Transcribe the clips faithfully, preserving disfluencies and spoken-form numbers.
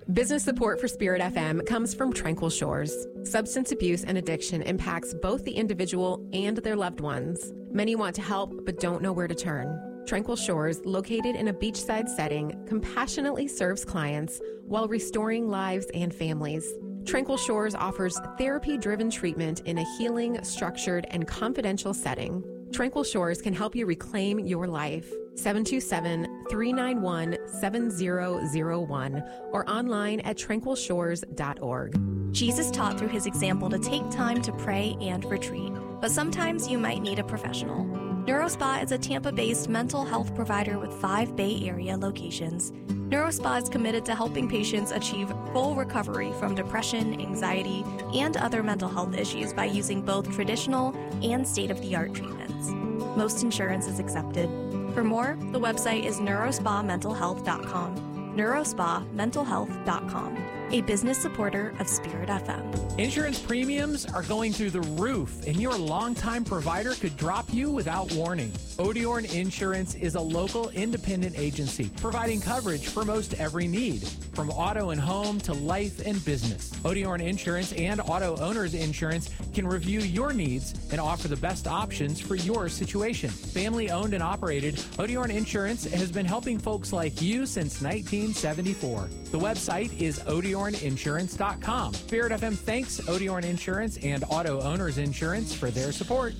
Business support for Spirit F M comes from Tranquil Shores. Substance abuse and addiction impacts both the individual and their loved ones. Many want to help but don't know where to turn. Tranquil Shores, located in a beachside setting, compassionately serves clients while restoring lives and families. Tranquil Shores offers therapy-driven treatment in a healing, structured, and confidential setting. Tranquil Shores can help you reclaim your life. seven two seven, three nine one, seven zero zero one or online at tranquil shores dot org. Jesus taught through his example to take time to pray and retreat, but sometimes you might need a professional. NeuroSpa is a Tampa-based mental health provider with five Bay Area locations. NeuroSpa is committed to helping patients achieve full recovery from depression, anxiety, and other mental health issues by using both traditional and state-of-the-art treatments. Most insurance is accepted. For more, the website is neurospa mental health dot com. neurospa mental health dot com, a business supporter of Spirit F M. Insurance premiums are going through the roof, and your longtime provider could drop you without warning. Odiorn Insurance is a local independent agency providing coverage for most every need, from auto and home to life and business. Odiorn Insurance and Auto Owners Insurance can review your needs and offer the best options for your situation. Family owned and operated, Odiorn Insurance has been helping folks like you since nineteen seventy-four. The website is odiorn insurance dot com. Spirit F M thanks Odiorn Insurance and Auto Owners Insurance for their support.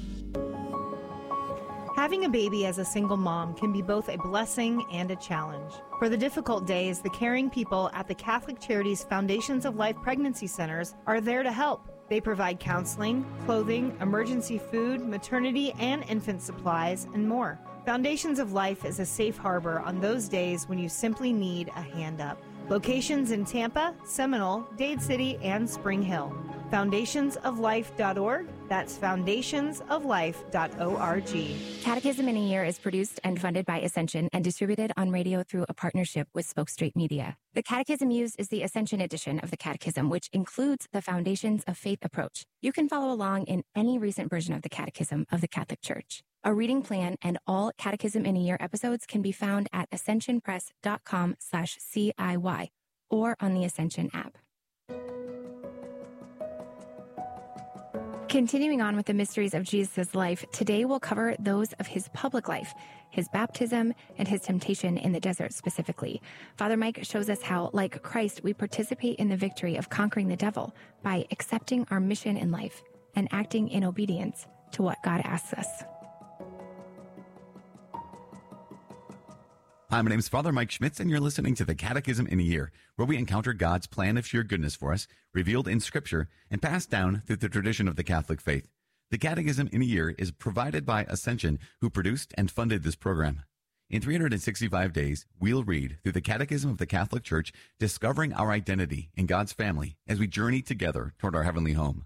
Having a baby as a single mom can be both a blessing and a challenge. For the difficult days, the caring people at the Catholic Charities Foundations of Life Pregnancy Centers are there to help. They provide counseling, clothing, emergency food, maternity and infant supplies, and more. Foundations of Life is a safe harbor on those days when you simply need a hand up. Locations in Tampa, Seminole, Dade City, and Spring Hill. foundations of life dot org. That's foundations of life dot org. Catechism in a Year is produced and funded by Ascension and distributed on radio through a partnership with Spoke Street Media. The Catechism used is the Ascension edition of the Catechism, which includes the Foundations of Faith approach. You can follow along in any recent version of the Catechism of the Catholic Church. A reading plan and all Catechism in a Year episodes can be found at ascension press dot com slash C I Y or on the Ascension app. Continuing on with the mysteries of Jesus' life, today we'll cover those of his public life, his baptism, and his temptation in the desert specifically. Father Mike shows us how, like Christ, we participate in the victory of conquering the devil by accepting our mission in life and acting in obedience to what God asks us. Hi, my name is Father Mike Schmitz, and you're listening to the Catechism in a Year, where we encounter God's plan of sheer goodness for us, revealed in Scripture, and passed down through the tradition of the Catholic faith. The Catechism in a Year is provided by Ascension, who produced and funded this program. In three hundred sixty-five days, we'll read through the Catechism of the Catholic Church, discovering our identity in God's family as we journey together toward our heavenly home.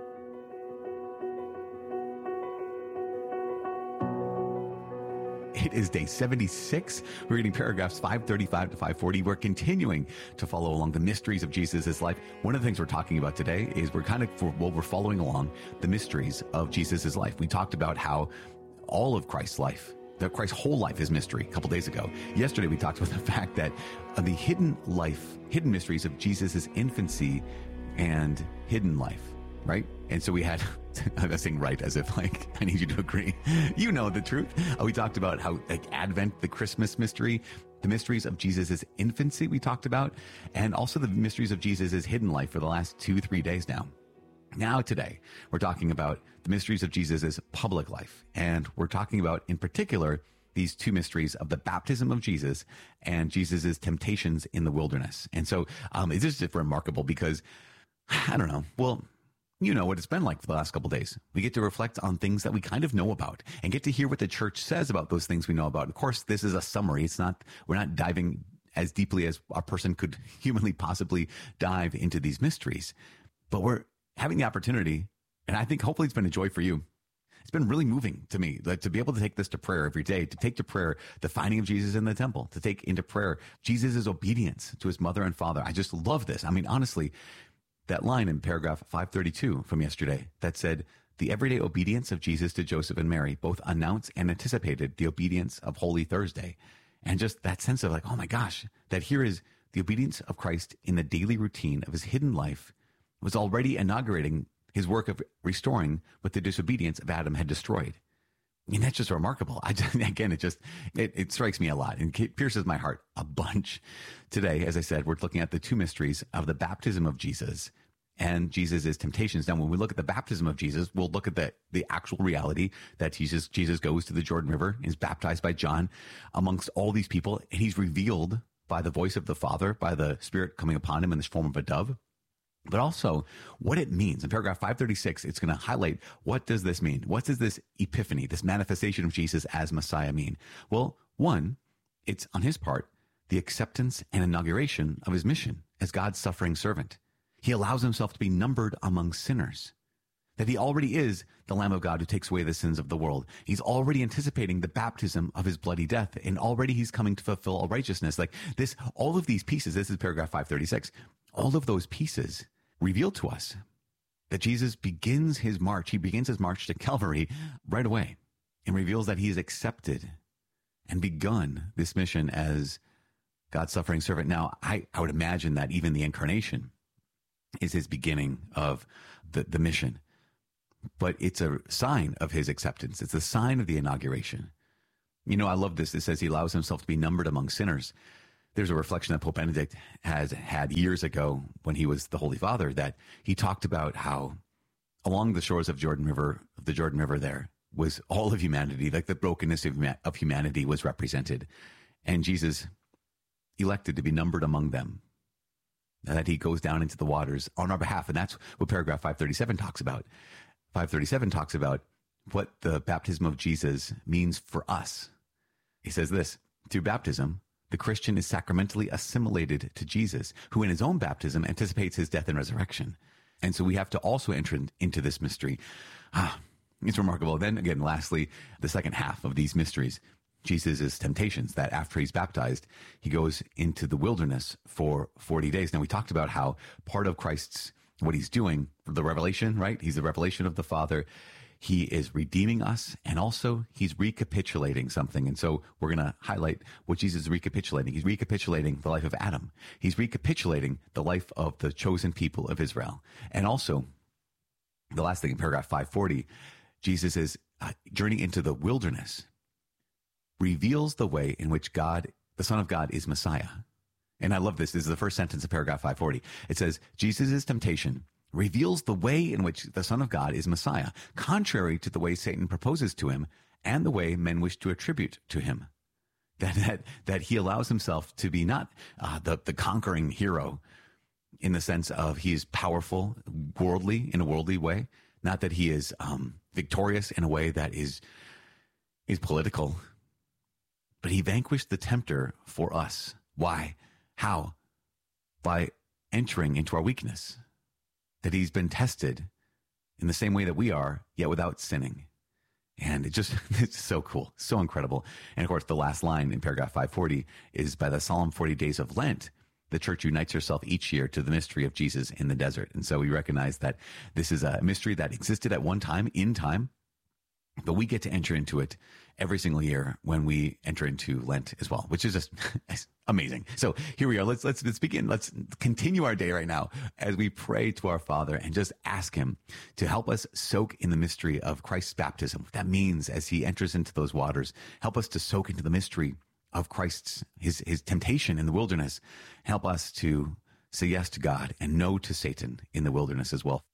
It is day seventy-six. We're reading paragraphs five thirty-five to five forty. We're continuing to follow along the mysteries of Jesus' life. One of the things we're talking about today is we're kind of, for, well, we're following along the mysteries of Jesus' life. We talked about how all of Christ's life, that Christ's whole life is mystery a couple days ago. Yesterday, we talked about the fact that uh, the hidden life, hidden mysteries of Jesus' infancy and hidden life, right? And so we had, I'm saying right as if like, I need you to agree. You know the truth. Uh, we talked about how like Advent, the Christmas mystery, the mysteries of Jesus' infancy we talked about, and also the mysteries of Jesus' hidden life for the last two, three days now. Now today, we're talking about the mysteries of Jesus' public life. And we're talking about, in particular, these two mysteries of the baptism of Jesus and Jesus' temptations in the wilderness. And so um, it's just remarkable because, I don't know, well, you know what it's been like for the last couple of days. We get to reflect on things that we kind of know about and get to hear what the church says about those things we know about. Of course, this is a summary. It's not, we're not diving as deeply as a person could humanly possibly dive into these mysteries, but we're having the opportunity. And I think hopefully it's been a joy for you. It's been really moving to me, like to be able to take this to prayer every day, to take to prayer the finding of Jesus in the temple, to take into prayer Jesus' obedience to his mother and father. I just love this. I mean, honestly, that line in paragraph five thirty-two from yesterday that said, the everyday obedience of Jesus to Joseph and Mary both announced and anticipated the obedience of Holy Thursday. And just that sense of like, oh my gosh, that here is the obedience of Christ in the daily routine of his hidden life was already inaugurating his work of restoring what the disobedience of Adam had destroyed. I mean, that's just remarkable. I just, again, it just, it, it strikes me a lot and it pierces my heart a bunch. Today, as I said, we're looking at the two mysteries of the baptism of Jesus and Jesus' temptations. Now, when we look at the baptism of Jesus, we'll look at the, the actual reality that Jesus, Jesus goes to the Jordan River, is baptized by John amongst all these people, and he's revealed by the voice of the Father, by the Spirit coming upon him in this form of a dove. But also what it means. In paragraph five thirty-six, it's going to highlight, what does this mean? What does this epiphany, this manifestation of Jesus as Messiah mean? Well, one, it's on his part, the acceptance and inauguration of his mission as God's suffering servant. He allows himself to be numbered among sinners, that he already is the Lamb of God who takes away the sins of the world. He's already anticipating the baptism of his bloody death, and already he's coming to fulfill all righteousness. Like this, all of these pieces, this is paragraph five thirty-six, all of those pieces reveal to us that Jesus begins his march. He begins his march to Calvary right away and reveals that he has accepted and begun this mission as God's suffering servant. Now, I, I would imagine that even the incarnation is his beginning of the, the mission, but it's a sign of his acceptance. It's a sign of the inauguration. You know, I love this. It says he allows himself to be numbered among sinners. There's a reflection that Pope Benedict has had years ago when he was the Holy Father, that he talked about how along the shores of Jordan River, the Jordan River there, was all of humanity, like the brokenness of, of humanity was represented. And Jesus elected to be numbered among them, that he goes down into the waters on our behalf. And that's what paragraph five thirty-seven talks about. five thirty-seven talks about what the baptism of Jesus means for us. He says this: through baptism, the Christian is sacramentally assimilated to Jesus, who in his own baptism anticipates his death and resurrection. And so we have to also enter into this mystery. Ah, it's remarkable. Then again, lastly, the second half of these mysteries, Jesus' temptations, that after he's baptized, he goes into the wilderness for forty days. Now, we talked about how part of Christ's, what he's doing, the revelation, right? He's the revelation of the Father. He is redeeming us, and also he's recapitulating something. And so we're going to highlight what Jesus is recapitulating. He's recapitulating the life of Adam. He's recapitulating the life of the chosen people of Israel. And also, the last thing in paragraph five forty, Jesus is uh, journeying into the wilderness, reveals the way in which God, the Son of God, is Messiah. And I love this. This is the first sentence of paragraph five forty. It says, Jesus' temptation reveals the way in which the Son of God is Messiah, contrary to the way Satan proposes to him and the way men wish to attribute to him. That that, that he allows himself to be not uh, the, the conquering hero in the sense of he is powerful, worldly, in a worldly way, not that he is um, victorious in a way that is is political, but he vanquished the tempter for us. Why? How? By entering into our weakness. That he's been tested in the same way that we are, yet without sinning. And it just, it's so cool, so incredible. And of course, the last line in paragraph five forty is, by the solemn forty days of Lent, the church unites herself each year to the mystery of Jesus in the desert. And so we recognize that this is a mystery that existed at one time, in time, but we get to enter into it every single year when we enter into Lent as well, which is just amazing. So here we are. Let's, let's, let's begin. Let's continue our day right now as we pray to our Father and just ask him to help us soak in the mystery of Christ's baptism. What that means as he enters into those waters, help us to soak into the mystery of Christ's, his, his temptation in the wilderness. Help us to say yes to God and no to Satan in the wilderness as well.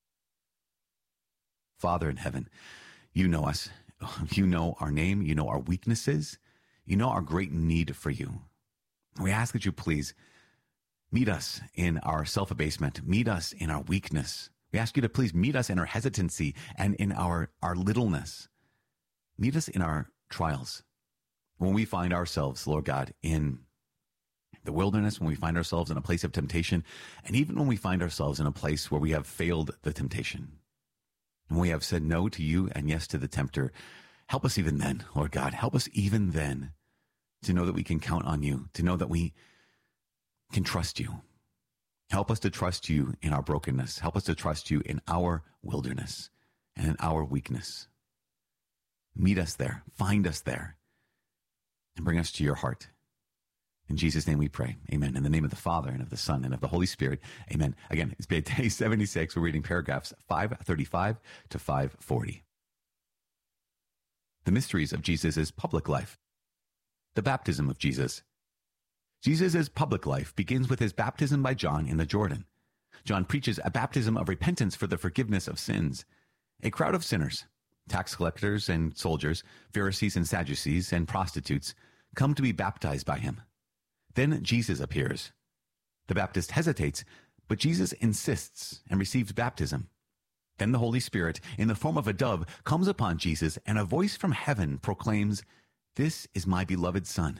Father in heaven, you know us. You know our name. You know our weaknesses. You know our great need for you. We ask that you please meet us in our self-abasement. Meet us in our weakness. We ask you to please meet us in our hesitancy and in our, our littleness. Meet us in our trials. When we find ourselves, Lord God, in the wilderness, when we find ourselves in a place of temptation, and even when we find ourselves in a place where we have failed the temptation, and we have said no to you and yes to the tempter, help us even then, Lord God. Help us even then to know that we can count on you, to know that we can trust you. Help us to trust you in our brokenness. Help us to trust you in our wilderness and in our weakness. Meet us there. Find us there. And bring us to your heart. In Jesus' name we pray. Amen. In the name of the Father, and of the Son, and of the Holy Spirit. Amen. Again, it's day seventy-six. We're reading paragraphs five thirty-five to five forty. The mysteries of Jesus' public life. The baptism of Jesus. Jesus' public life begins with his baptism by John in the Jordan. John preaches a baptism of repentance for the forgiveness of sins. A crowd of sinners, tax collectors and soldiers, Pharisees and Sadducees, and prostitutes, come to be baptized by him. Then Jesus appears. The Baptist hesitates, but Jesus insists and receives baptism. Then the Holy Spirit, in the form of a dove, comes upon Jesus, and a voice from heaven proclaims, "This is my beloved Son."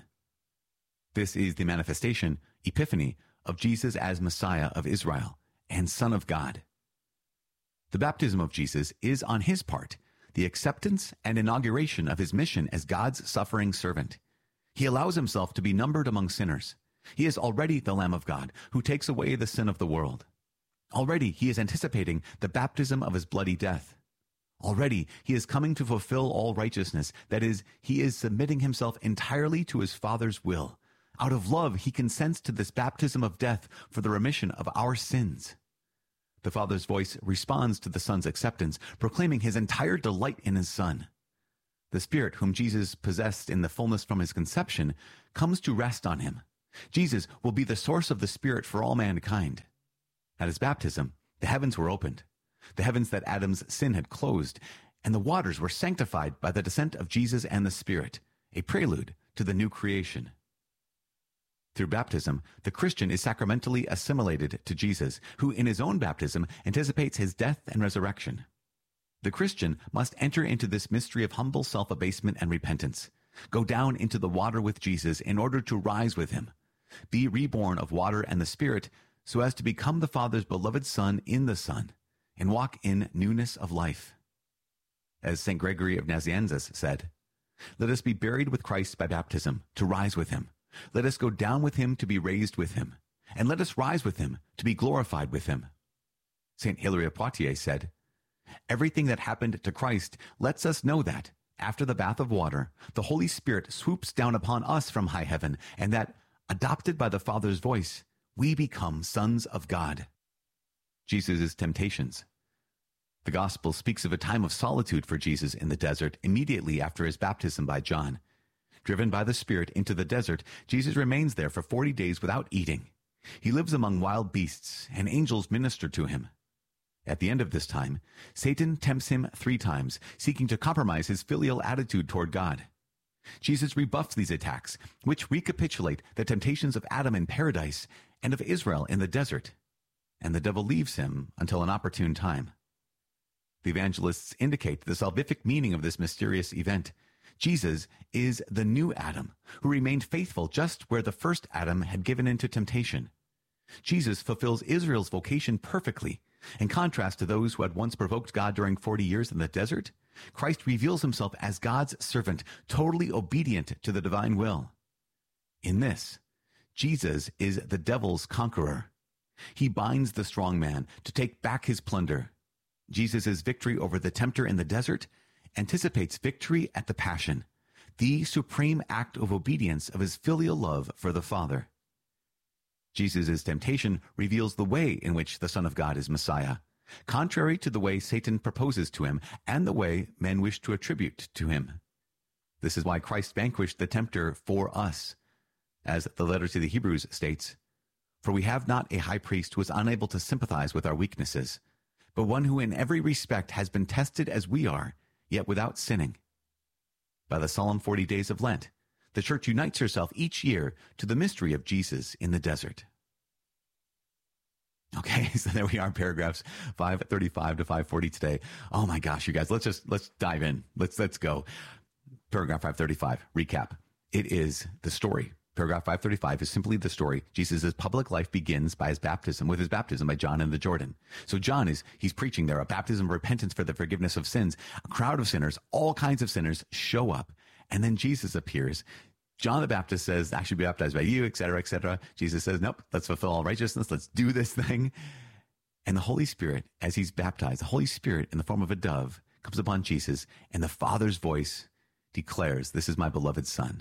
This is the manifestation, epiphany, of Jesus as Messiah of Israel and Son of God. The baptism of Jesus is, on his part, the acceptance and inauguration of his mission as God's suffering servant. He allows himself to be numbered among sinners. He is already the Lamb of God who takes away the sin of the world. Already he is anticipating the baptism of his bloody death. Already he is coming to fulfill all righteousness. That is, he is submitting himself entirely to his Father's will. Out of love, he consents to this baptism of death for the remission of our sins. The Father's voice responds to the Son's acceptance, proclaiming his entire delight in his Son. The Spirit, whom Jesus possessed in the fullness from his conception, comes to rest on him. Jesus will be the source of the Spirit for all mankind. At his baptism, the heavens were opened, the heavens that Adam's sin had closed, and the waters were sanctified by the descent of Jesus and the Spirit, a prelude to the new creation. Through baptism, the Christian is sacramentally assimilated to Jesus, who in his own baptism anticipates his death and resurrection. The Christian must enter into this mystery of humble self-abasement and repentance, go down into the water with Jesus in order to rise with him, be reborn of water and the Spirit so as to become the Father's beloved Son in the Son, and walk in newness of life. As Saint Gregory of Nazianzus said, "Let us be buried with Christ by baptism, to rise with him. Let us go down with him to be raised with him, and let us rise with him to be glorified with him." Saint Hilary of Poitiers said, "Everything that happened to Christ lets us know that, after the bath of water, the Holy Spirit swoops down upon us from high heaven, and that, adopted by the Father's voice, we become sons of God." Jesus' temptations. The Gospel speaks of a time of solitude for Jesus in the desert immediately after his baptism by John. Driven by the Spirit into the desert, Jesus remains there for forty days without eating. He lives among wild beasts, and angels minister to him. At the end of this time, Satan tempts him three times, seeking to compromise his filial attitude toward God. Jesus rebuffs these attacks, which recapitulate the temptations of Adam in paradise and of Israel in the desert, and the devil leaves him until an opportune time. The evangelists indicate the salvific meaning of this mysterious event. Jesus is the new Adam, who remained faithful just where the first Adam had given into temptation. Jesus fulfills Israel's vocation perfectly. In contrast to those who had once provoked God during forty years in the desert, Christ reveals himself as God's servant, totally obedient to the divine will. In this, Jesus is the devil's conqueror. He binds the strong man to take back his plunder. Jesus' victory over the tempter in the desert anticipates victory at the Passion, the supreme act of obedience of his filial love for the Father. Jesus' temptation reveals the way in which the Son of God is Messiah, contrary to the way Satan proposes to him and the way men wish to attribute to him. This is why Christ vanquished the tempter for us. As the letter to the Hebrews states, "For we have not a high priest who is unable to sympathize with our weaknesses, but one who in every respect has been tested as we are, yet without sinning." By the solemn forty days of Lent, the Church unites herself each year to the mystery of Jesus in the desert. Okay, so there we are, paragraphs five thirty-five to five forty today. Oh my gosh, you guys, let's just, let's dive in. Let's, let's go. Paragraph five thirty-five, recap. It is the story. Paragraph five thirty-five is simply the story. Jesus' public life begins by his baptism, with his baptism by John in the Jordan. So John is, he's preaching there, a baptism of repentance for the forgiveness of sins. A crowd of sinners, all kinds of sinners, show up. And then Jesus appears. John the Baptist says, "I should be baptized by you," et cetera, et cetera. Jesus says, "Nope, let's fulfill all righteousness. Let's do this thing." And the Holy Spirit, as he's baptized, the Holy Spirit in the form of a dove comes upon Jesus, and the Father's voice declares, "This is my beloved Son."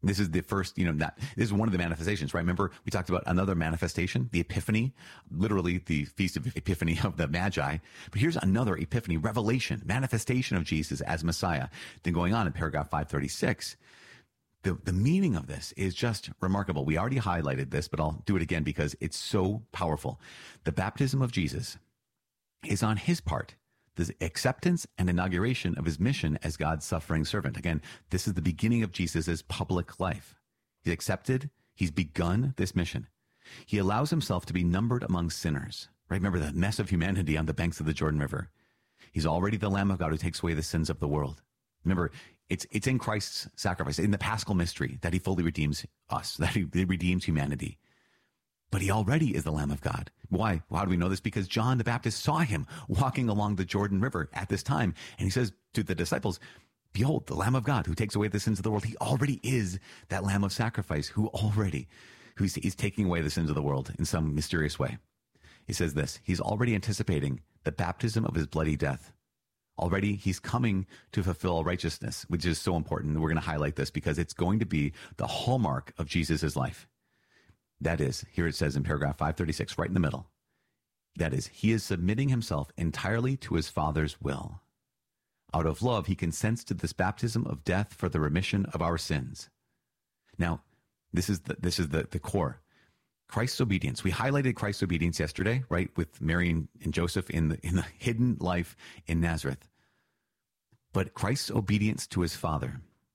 This is the first, you know, that this is one of the manifestations, right? Remember, we talked about another manifestation, the Epiphany, literally the Feast of Epiphany of the Magi. But here's another Epiphany, revelation, manifestation of Jesus as Messiah. Then going on in paragraph five thirty-six, the, the meaning of this is just remarkable. We already highlighted this, but I'll do it again because it's so powerful. The baptism of Jesus is on his part the acceptance and inauguration of his mission as God's suffering servant. Again, this is the beginning of Jesus's public life. He's accepted. He's begun this mission. He allows himself to be numbered among sinners. Right? Remember the mess of humanity on the banks of the Jordan River. He's already the Lamb of God who takes away the sins of the world. Remember, it's it's in Christ's sacrifice, in the Paschal mystery, that he fully redeems us, that he, he redeems humanity. But he already is the Lamb of God. Why? How do we know this? Because John the Baptist saw him walking along the Jordan River at this time. And he says to the disciples, behold, the Lamb of God who takes away the sins of the world. He already is that Lamb of sacrifice who already, who's he's taking away the sins of the world in some mysterious way. He says this, he's already anticipating the baptism of his bloody death. Already he's coming to fulfill righteousness, which is so important. We're going to highlight this because it's going to be the hallmark of Jesus' life. That is, here it says in paragraph five thirty-six, right in the middle. That is, he is submitting himself entirely to his Father's will. Out of love, he consents to this baptism of death for the remission of our sins. Now, this is the, this is the, the core. Christ's obedience. We highlighted Christ's obedience yesterday, right, with Mary and, and Joseph in the, in the hidden life in Nazareth. But Christ's obedience to his Father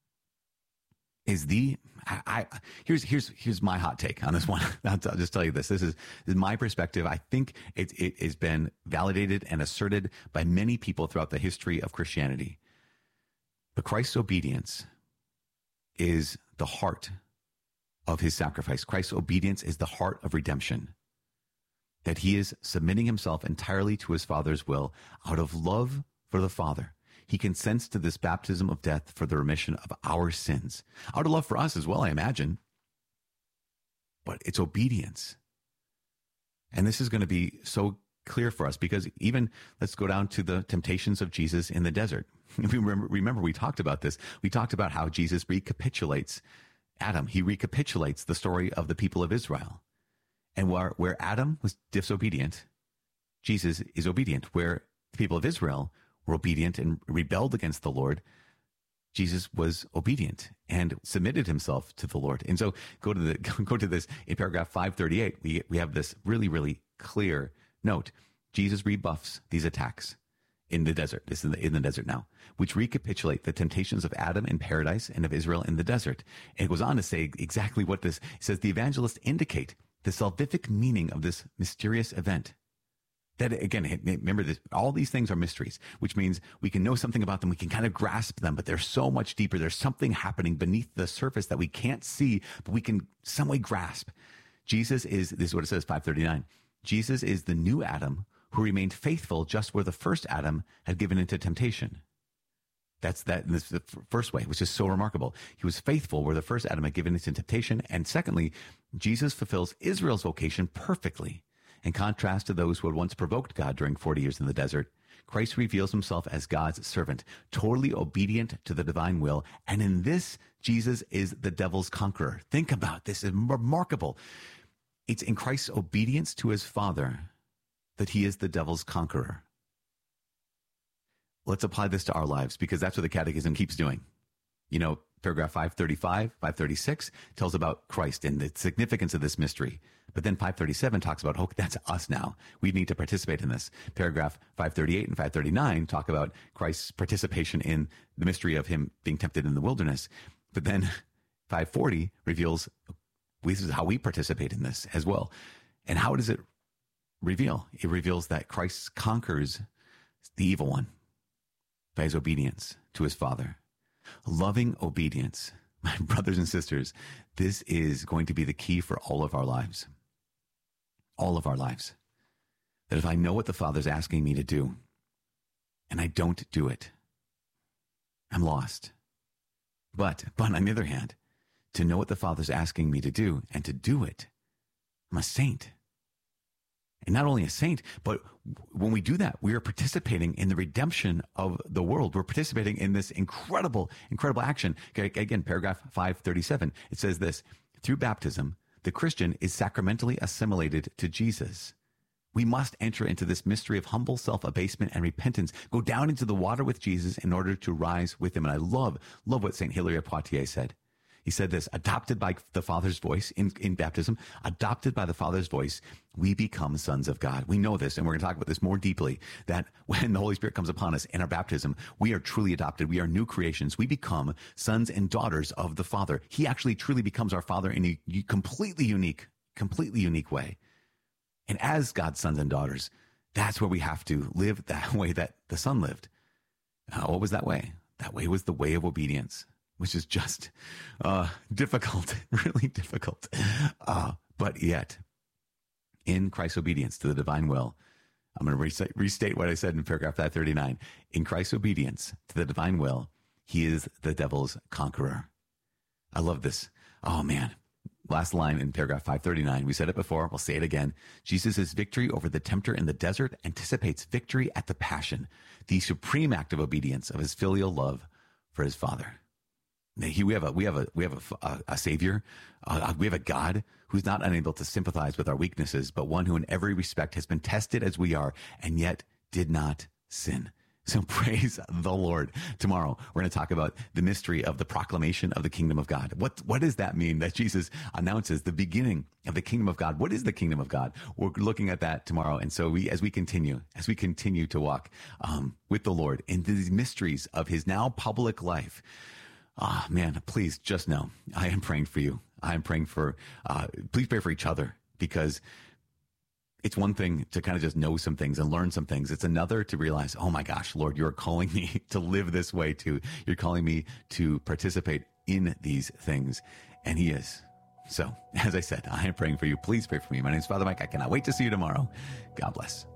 is the, I, I here's here's here's my hot take on this one. I'll, I'll just tell you this. This is, this is my perspective. I think it it has been validated and asserted by many people throughout the history of Christianity. But Christ's obedience is the heart of his sacrifice. Christ's obedience is the heart of redemption. That he is submitting himself entirely to his Father's will out of love for the Father. He consents to this baptism of death for the remission of our sins. Out of love for us as well, I imagine. But it's obedience. And this is going to be so clear for us because even, let's go down to the temptations of Jesus in the desert. We remember, remember we talked about this. We talked about how Jesus recapitulates Adam. He recapitulates the story of the people of Israel. And where, where Adam was disobedient, Jesus is obedient. Where the people of Israel were obedient and rebelled against the Lord, Jesus was obedient and submitted himself to the Lord. And so go to the go to this in paragraph five thirty-eight. We we have this really really clear note. Jesus rebuffs these attacks in the desert. This is in the, in the desert now, which recapitulate the temptations of Adam in paradise and of Israel in the desert. And it goes on to say exactly what this it says. The evangelists indicate the salvific meaning of this mysterious event. That, again, remember this, all these things are mysteries, which means we can know something about them. We can kind of grasp them, but they're so much deeper. There's something happening beneath the surface that we can't see, but we can some way grasp. Jesus is, this is what it says, five thirty-nine. Jesus is the new Adam who remained faithful just where the first Adam had given into temptation. That's that. This is the first way, which is so remarkable. He was faithful where the first Adam had given into temptation. And secondly, Jesus fulfills Israel's vocation perfectly. In contrast to those who had once provoked God during forty years in the desert, Christ reveals himself as God's servant, totally obedient to the divine will. And in this, Jesus is the devil's conqueror. Think about this. It's remarkable. It's in Christ's obedience to his Father that he is the devil's conqueror. Let's apply this to our lives because that's what the Catechism keeps doing. You know, paragraph five thirty-five, five thirty-six tells about Christ and the significance of this mystery. But then five thirty-seven talks about, oh, that's us now. We need to participate in this. Paragraph five thirty-eight and five thirty-nine talk about Christ's participation in the mystery of him being tempted in the wilderness. But then five forty reveals this is how we participate in this as well. And how does it reveal? It reveals that Christ conquers the evil one by his obedience to his Father. Loving obedience. My brothers and sisters, this is going to be the key for all of our lives. All of our lives. That if I know what the Father's asking me to do, and I don't do it, I'm lost. But, but on the other hand, to know what the Father's asking me to do, and to do it, I'm a saint. and not only a saint, but when we do that, we are participating in the redemption of the world. We're participating in this incredible, incredible action. Okay, again, paragraph five thirty-seven, it says this: through baptism, the Christian is sacramentally assimilated to Jesus. We must enter into this mystery of humble self-abasement and repentance, go down into the water with Jesus in order to rise with him. And I love, love what Saint Hilary of Poitiers said. He said this: adopted by the Father's voice in, in baptism, adopted by the Father's voice, we become sons of God. We know this, and we're going to talk about this more deeply, that when the Holy Spirit comes upon us in our baptism, we are truly adopted. We are new creations. We become sons and daughters of the Father. He actually truly becomes our Father in a completely unique, completely unique way. And as God's sons and daughters, that's where we have to live that way that the Son lived. Uh, what was that way? That way was the way of obedience, which is just uh, difficult, really difficult. Uh, but yet, in Christ's obedience to the divine will, I'm going to restate, restate what I said in paragraph five thirty-nine. In Christ's obedience to the divine will, he is the devil's conqueror. I love this. Oh, man. Last line in paragraph five thirty-nine. We said it before. We'll say it again. Jesus' victory over the tempter in the desert anticipates victory at the passion, the supreme act of obedience of his filial love for his Father. He, we have a we have a we have a, a, a Savior. Uh, we have a God who's not unable to sympathize with our weaknesses, but one who in every respect has been tested as we are and yet did not sin. So praise the Lord. Tomorrow, we're going to talk about the mystery of the proclamation of the kingdom of God. What, what does that mean that Jesus announces the beginning of the kingdom of God? What is the kingdom of God? We're looking at that tomorrow. And so we, as we continue, as we continue to walk um, with the Lord in these mysteries of his now public life, ah, oh, man, please just know I am praying for you. I am praying for, uh, please pray for each other, because it's one thing to kind of just know some things and learn some things. It's another to realize, oh my gosh, Lord, you're calling me to live this way too. You're calling me to participate in these things. And he is. So, as I said, I am praying for you. Please pray for me. My name is Father Mike. I cannot wait to see you tomorrow. God bless.